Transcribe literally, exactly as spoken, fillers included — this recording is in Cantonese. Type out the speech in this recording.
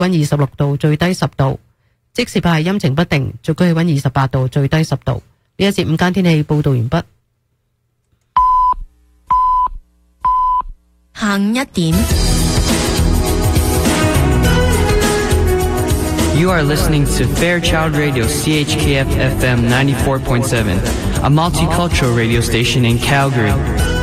溫二十六度，最低十度。即時派係陰晴不定，最高氣溫二十八度，最低十度。呢一節午間天氣報道完畢。 下午一點。 You are listening to Fairchild Radio C H K F F M ninety-four point seven, a multicultural radio station in Calgary.